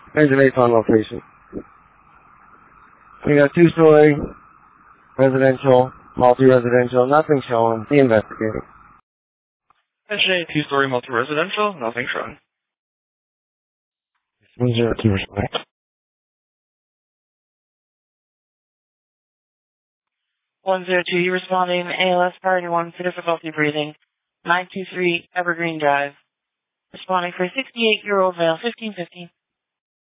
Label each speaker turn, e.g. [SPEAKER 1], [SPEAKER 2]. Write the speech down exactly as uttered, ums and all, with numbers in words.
[SPEAKER 1] Engine eight's on location. We got two-story, residential, multi-residential, nothing showing. The investigating.
[SPEAKER 2] Engine eight, two-story, multi-residential, nothing showing.
[SPEAKER 1] one zero two respect.
[SPEAKER 3] one zero two, you responding A L S priority one for difficulty breathing. nine two three Evergreen Drive. Responding for a sixty-eight-year-old male, fifteen fifteen.